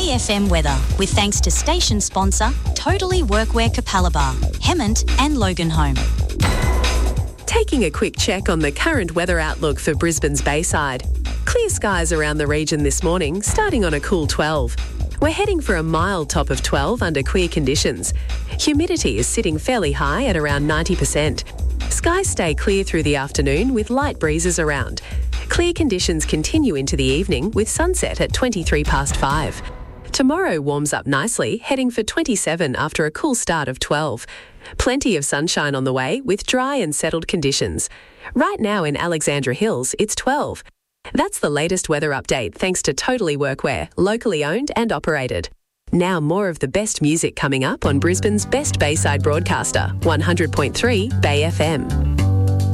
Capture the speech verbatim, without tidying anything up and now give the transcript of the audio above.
Bay F M weather, with thanks to station sponsor Totally Workwear Capalaba, Hemmant and Loganholme. Taking a quick check on the current weather outlook for Brisbane's Bayside. Clear skies around the region this morning, starting on a cool twelve. We're heading for a mild top of twelve under clear conditions. Humidity is sitting fairly high at around ninety percent. Skies stay clear through the afternoon with light breezes around. Clear conditions continue into the evening with sunset at twenty-three past five. Tomorrow warms up nicely, heading for twenty-seven after a cool start of twelve. Plenty of sunshine on the way with dry and settled conditions. Right now in Alexandra Hills, it's twelve. That's the latest weather update thanks to Totally Workwear, locally owned and operated. Now more of the best music coming up on Brisbane's best Bayside broadcaster, one hundred point three Bay F M.